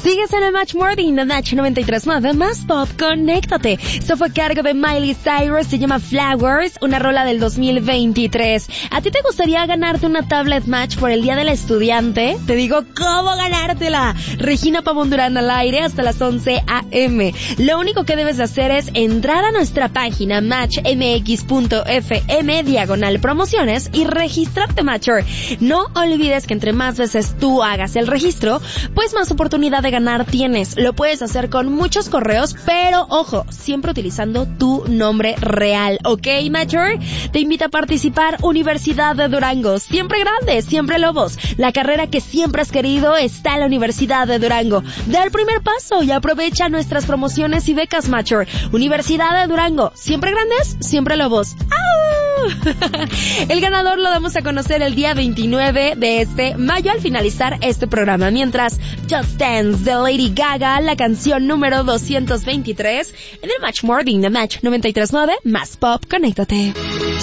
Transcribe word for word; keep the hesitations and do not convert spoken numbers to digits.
Sigues en el Match Morning de Match noventa y tres punto nueve, más pop, conéctate. Esto fue cargo de Miley Cyrus, se llama Flowers, una rola del dos mil veintitrés. ¿A ti te gustaría ganarte una tablet Match por el Día del Estudiante? Te digo cómo ganártela. Regina Pavón Durán al aire hasta las once a eme. Lo único que debes de hacer es entrar a nuestra página match m x punto f m diagonal promociones y registrarte, Matcher. No olvides que entre más veces tú hagas el registro, pues más oportunidad de ganar tienes. Lo puedes hacer con muchos correos, pero ojo, siempre utilizando tu nombre real, ¿ok, Matcher? Te invita a participar Universidad de Durango. Siempre grandes, siempre lobos. La carrera que siempre has querido está en la Universidad de Durango. Da el primer paso y aprovecha nuestras promociones y becas, Matcher. Universidad de Durango. Siempre grandes, siempre lobos. ¡Au! El ganador lo damos a conocer el día veintinueve de este mayo al finalizar este programa. Mientras, Just Dance de Lady Gaga, la canción número doscientos veintitrés en el Match Morning de Match noventa y tres punto nueve, más pop, conéctate.